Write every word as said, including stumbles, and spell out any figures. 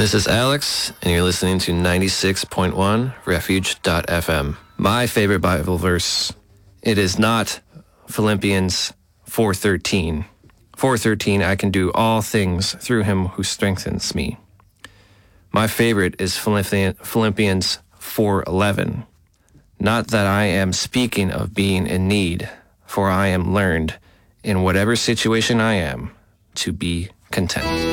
This is Alex, and you're listening to ninety-six point one refuge dot f m. My favorite Bible verse, it is not Philippians four thirteen. four thirteen, I can do all things through him who strengthens me. My favorite is Philippians four eleven. Not that I am speaking of being in need, for I am learned, in whatever situation I am, to be content.